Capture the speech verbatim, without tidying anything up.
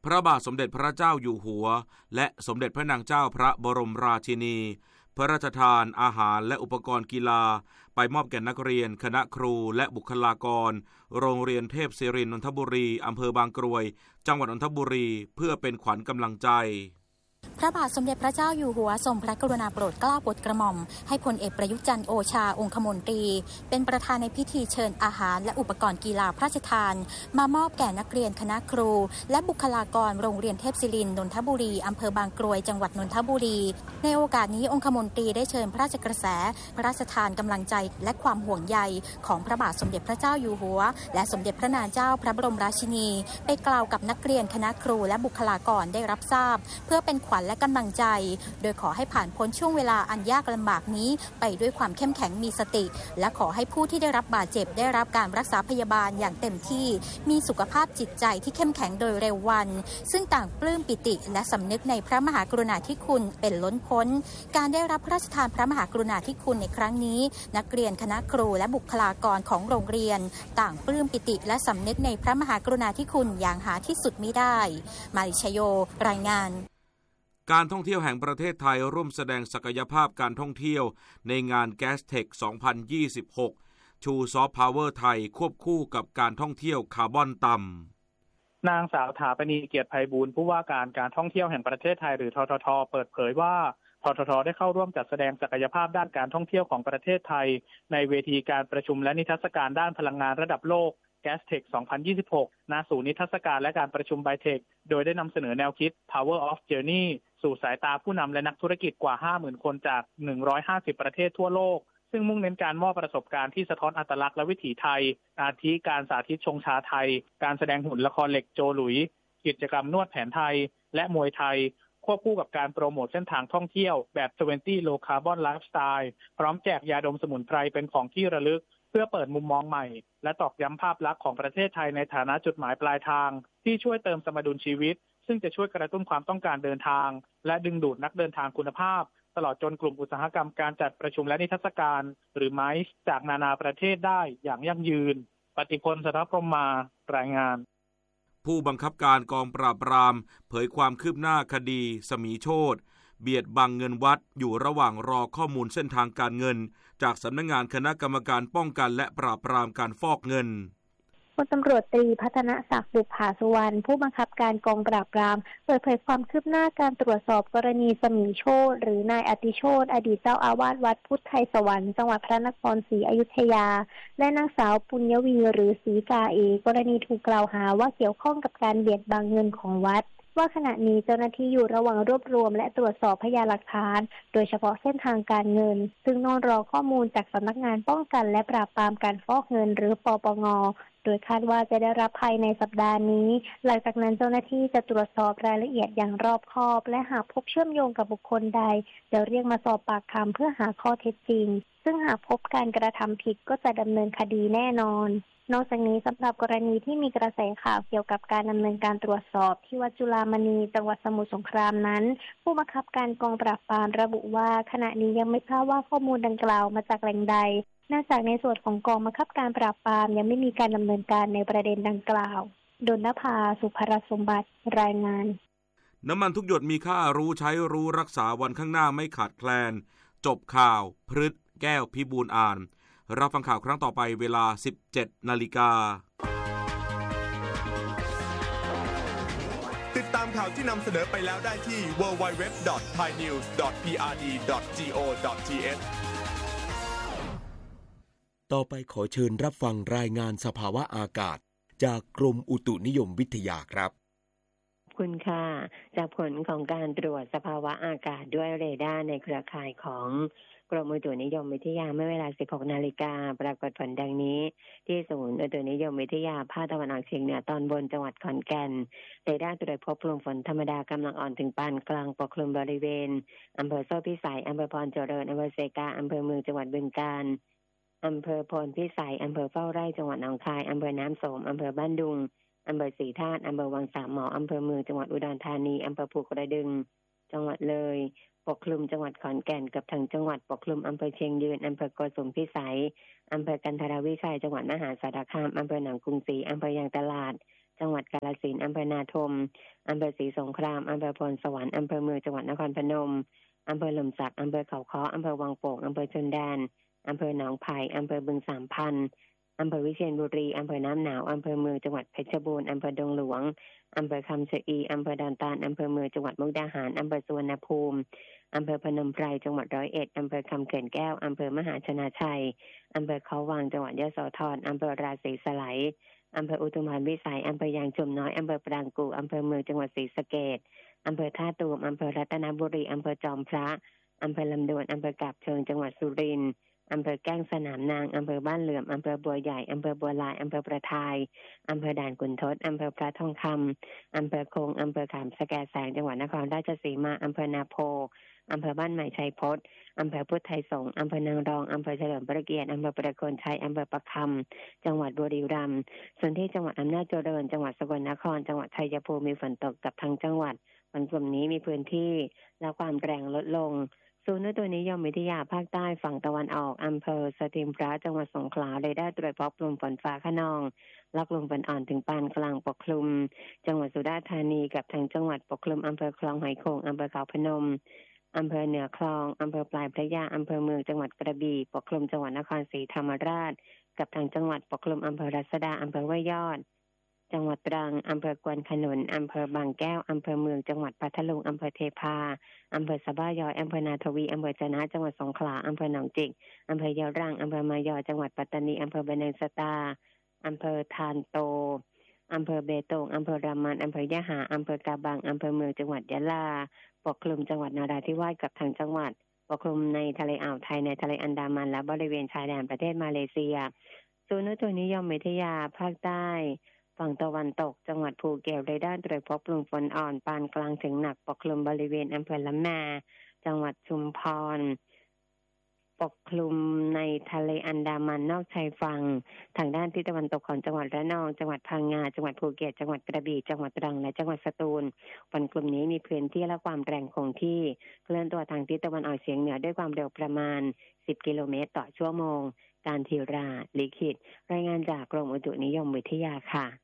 พระบาทสมเด็จพระเจ้าอยู่หัวและสมเด็จพระนางเจ้าพระบรมราชินีพระราชทานอาหารและอุปกรณ์กีฬาไปมอบแก่นักเรียนคณะครูและบุคลากรโรงเรียนเทพศิรินทร์นนทบุรีอำเภอบางกรวยจังหวัดนนทบุรีเพื่อเป็นขวัญกำลังใจพระบาทสมเด็จพระเจ้าอยู่หัวทรงพระกรุณาโปรดเกล้าโปรดกระหม่อมให้พลเอกประยุทธ์จันทร์โอชาองคมนตรีเป็นประธานในพิธีเชิญอาหารและอุปกรณ์กีฬาพระราชทานมามอบแก่นักเรียนคณะครูและบุคลากรโรงเรียนเทพศิรินทร์นนทบุรีอำเภอบางกรวยจังหวัดนนทบุรีในโอกาสนี้องคมนตรีได้เชิญพระราชกระแสพระราชทานกำลังใจและความห่วงใยของพระบาทสมเด็จพระเจ้าอยู่หัวและสมเด็จพระนางเจ้าพระบรมราชินีไปกล่าวกับนักเรียนคณะครูและบุคลากรได้รับทราบเพื่อเป็นขวัญและกำลังใจโดยขอให้ผ่านพ้นช่วงเวลาอันยากลำบากนี้ไปด้วยความเข้มแข็งมีสติและขอให้ผู้ที่ได้รับบาดเจ็บได้รับการรักษาพยาบาลอย่างเต็มที่มีสุขภาพจิตใจที่เข้มแข็งโดยเร็ววันซึ่งต่างปลื้มปิติและสำนึกในพระมหากรุณาธิคุณเป็นล้นพ้นการได้รับพระราชทานพระมหากรุณาธิคุณในครั้งนี้นักเรียนคณะครูและบุคลากรของโรงเรียนต่างปลื้มปิติและสำนึกในพระมหากรุณาธิคุณอย่างหาที่สุดมิได้มาริชโยรายงานการท่องเที่ยวแห่งประเทศไทยร่วมแสดงศักยภาพการท่องเที่ยวในงาน แกสเทค สองพันยี่สิบหก ชูซอฟต์พาวเวอร์ไทยควบคู่กับการท่องเที่ยวคาร์บอนต่ำนางสาวถาปณีเกียรติไพบูลย์ผู้ว่าการการท่องเที่ยวแห่งประเทศไทยหรือททท.เปิดเผยว่าททท.ได้เข้าร่วมจัดแสดงศักยภาพด้านการท่องเที่ยวของประเทศไทยในเวทีการประชุมและนิทรรศการด้านพลังงานระดับโลกแกสเทค สองพันยี่สิบหก ณ ศูนย์นิทรรศการและการประชุมไบเทคโดยได้นำเสนอแนวคิด Power of Journey สู่สายตาผู้นำและนักธุรกิจกว่า ห้าหมื่น คนจากหนึ่งร้อยห้าสิบประเทศทั่วโลกซึ่งมุ่งเน้นการมอบประสบการณ์ที่สะท้อนอัตลักษณ์และวิถีไทยอาทิการสาธิตชงชาไทยการแสดงหุ่นละครเหล็กโจหลุยกิจกรรมนวดแผนไทยและมวยไทยควบคู่กับการโปรโมทเส้นทางท่องเที่ยวแบบ ยี่สิบ Low Carbon Lifestyle พร้อมแจกยาดมสมุนไพรเป็นของที่ระลึกเพื่อเปิดมุมมองใหม่และตอกย้ำภาพลักษณ์ของประเทศไทยในฐานะจุดหมายปลายทางที่ช่วยเติมสมดุลชีวิตซึ่งจะช่วยกระตุ้นความต้องการเดินทางและดึงดูดนักเดินทางคุณภาพตลอดจนกลุ่มอุตสาหกรรมการจัดประชุมและนิทรรศการหรือไมซ์จากนานาประเทศได้อย่างยั่งยืนปฏิพล สถพรหมารายงานผู้บังคับการกองปราบปรามเผยความคืบหน้าคดีสมีโชติเบียดบังเงินวัดอยู่ระหว่างรอข้อมูลเส้นทางการเงินจากสำนักงานคณะกรรมการป้องกันและปราบปรามการฟอกเงินพลตำรวจตรีพัฒนศักดิ์บุภาสุวรรณผู้บังคับการกองปราบปรามเปิดเผยความคืบหน้าการตรวจสอบกรณีสมีโชติหรือนายอติโชติอดีตเจ้าอาวาสวัดพุทธไทยสวรรค์จังหวัดพระนครศรีอยุธยาและนางสาวปุญญวีหรือศรีกาเอกรณีถูกกล่าวหาว่าเกี่ยวข้องกับการเบียดบังเงินของวัดว่าขณะนี้เจ้าหน้าที่อยู่ระหว่างรวบรวมและตรวจสอบพยานหลักฐานโดยเฉพาะเส้นทางการเงินซึ่งนอนรอข้อมูลจากสำนักงานป้องกันและปราบปรามการฟอกเงินหรือปปง.โดยคาดว่าจะได้รับภายในสัปดาห์นี้หลังจากนั้นเจ้าหน้าที่จะตรวจสอบรายละเอียดอย่างรอบคอบและหากพบเชื่อมโยงกับบุคคลใดจะเรียกมาสอบปากคำเพื่อหาข้อเท็จจริงซึ่งหากพบการกระทำผิดก็จะดำเนินคดีแน่นอนนอกจากนี้สำหรับกรณีที่มีกระแสข่าวเกี่ยวกับการดำเนินการตรวจสอบที่วัดจุฬามณีจังหวัดสมุทรสงครามนั้นผู้บังคับการกองปราบปรามระบุว่าขณะนี้ยังไม่ทราบว่าข้อมูลดังกล่าวมาจากแหล่งใดเนื่องจากในส่วนของกองบังคับการปราบปรามยังไม่มีการดำเนินการในประเด็นดังกล่าวดลนภาสุภรสมบัติรายงานน้ำมันทุกหยดมีค่ารู้ใช้รู้รักษาวันข้างหน้าไม่ขาดแคลนจบข่าวพฤทธิ์แก้วพิบูลย์อ่านรับฟังข่าวครั้งต่อไปเวลา สิบเจ็ดนาฬิกาติดตามข่าวที่นำเสนอไปแล้วได้ที่ ดับเบิลยู ดับเบิลยู ดับเบิลยู ดอท ไทยนิวส์ ดอท พี อาร์ ดี ดอท จี โอ ดอท ที เอชต่อไปขอเชิญรับฟังรายงานสภาวะอากาศจากกรมอุตุนิยมวิทยาครับขอบคุณค่ะจากผลของการตรวจสภาวะอากาศด้วยเรดาร์ในเครือข่ายของกรมอุตุนิยมวิทยาเมื่อเวลา สิบหกนาฬิกาปรากฏผลดังนี้ที่ศูนย์อุตุนิยมวิทยาภาคตะวันออกเฉียงเหนือตอนบนจังหวัดขอนแก่นเรดาร์ตรวจพบกลุ่มฝนธรรมดากำลังอ่อนถึงปานกลางปกคลุมบริเวณอำเภอโซ่พิสัยอำเภอพรเจริญอำเภอเสกาอำเภอเมืองจังหวัดบึงกาฬอำเภอพลพิสัยอำเภอเฝ้าไร่จังหวัดหนองคายอำเภอน้ำโสมอำเภอบ้านดุงอำเภอศรีธาตุอำเภอวังสามหมออำเภอเมืองจังหวัดอุดรธานีอำเภอภูกระดึงจังหวัดเลยปกคลุมจังหวัดขอนแก่นกับทางจังหวัดปกคลุมอำเภอเชียงยืนอำเภอโกสุมพิสัยอำเภอกันทรวิชัยจังหวัดมหาสารคามอำเภอหนองกรุงศรีอำเภอยางตลาดจังหวัดกาฬสินธุ์อำเภอนาทมอำเภอศรีสงครามอำเภอพลสวรรค์อำเภอเมืองจังหวัดนครพนมอำเภอหล่มสักอำเภอเขาค้ออำเภอวังโป่งอำเภอชนแดนอำเภอหนองไผ่อำเภอบึงสามพันธุ์อำเภอวิเชียรบุรีอำเภอน้ำหนาวอำเภอเมืองจังหวัดเพชรบูรณ์อำเภอดงหลวงอำเภอคำชะอีอำเภอดอนตาลอำเภอเมืองจังหวัดมุกดาหารอำเภอสุวรรณภูมิอำเภอพนมไพรจังหวัดร้อยเอ็ดอำเภอคำเขื่อนแก้วอำเภอมหาชนะชัยอำเภอเขาวังจังหวัดยโสธรอำเภอราศีสไลยอำเภออุทุมพรพิสัยอำเภอยางชุมน้อยอำเภอปรางกู่อำเภอเมืองจังหวัดศรีสะเกษอำเภอท่าตูมอำเภอรัตนบุรีอำเภอจอมพระอำเภอลำดวนอำเภอกาบเชิงจังหวัดสุรินทร์อำเภอแก้งสนามนางอำเภอบ้านเหลื่อมอำเภอบัวใหญ่อำเภอบัวลายอำเภอประทายอำเภอด่านขุนทดอำเภอพระทองคำอำเภอคงอำเภอขามสแกแสงจังหวัดนครราชสีมาอำเภอนาโพอำเภอบ้านใหม่ชัยพจน์อำเภอพุทธไทยสงฆ์อำเภอนางรองอำเภอเฉลิมพระเกียรติอำเภอประโคนชัยอำเภอประคำจังหวัดบุรีรัมย์ส่วนที่จังหวัดอำนาจเจริญจังหวัดสกลนครจังหวัดชัยภูมิมีฝนตกกับทั้งจังหวัดวันกลุ่มนี้มีพื้นที่และความแรงลดลงศูนย์อุตุนิยมวิทยาภาคใต้ฝั่งตะวันออกอำเภอสถิมพระจังหวัดสงขลาเรดาร์ตรวจพบกลุ่มฝนฟ้าคะนองและกลุ่มฝนอ่อนถึงปานกลางปกคลุมจังหวัดสุราษฎร์ธานีกับทางจังหวัดปกคลุมอำเภอคลองหอยโข่งอำเภอเขาพนมอำเภอเหนือคลองอำเภอปลายพระยาอำเภอเมืองจังหวัดกระบี่ปกคลุมจังหวัดนครศรีธรรมราชกับทางจังหวัดปกคลุมอำเภอรัศดาอำเภอห้วยยอดจังหวัดตรังอำเภอกวนขนุนอำเภอบางแก้วอำเภอเมืองจังหวัดพัทลุงอำเภอเทพาอำเภอสะบ้ายอยอำเภอนาทวีอำเภอจะนะจังหวัดสงขลาอำเภอหนองจิกอำเภอยะรังอำเภอมายอจังหวัดปัตตานีอำเภอเบเนสตาอำเภอทานโตอำเภอเบตงอำเภอรามันอำเภอยะหาอำเภอกาบังอำเภอเมืองจังหวัดยะลาปกคลุมจังหวัดนราธิวาสกับทางจังหวัดปกคลุมในทะเลอ่าวไทยในทะเลอันดามันและบริเวณชายแดนประเทศมาเลเซียศูนย์อุตุนิยมวิทยาภาคใต้ฝั่งตะวันตกจังหวัดภูเก็ตเรดาร์ตรวจพบกลุ่มฝนอ่อนปานกลางถึงหนักปกคลุมบริเวณอำเภอละแมจังหวัดชุมพรปกคลุมในทะเลอันดามันนอกชายฝั่งทางด้านทิศตะวันตกของจังหวัดระนองจังหวัดพังงาจังหวัดภูเก็ตจังหวัดกระบี่จังหวัดตรังและจังหวัดสตูลฝนกลุ่มนี้มีพื้นที่และความแรงคงที่เคลื่อนตัวทางทิศตะวันออกเฉียงเหนือด้วยความเร็วประมาณสิบกิโลเมตรต่อชั่วโมงการธีราลิขิตรายงานจากกรมอุตุนิยมวิทยาค่ะ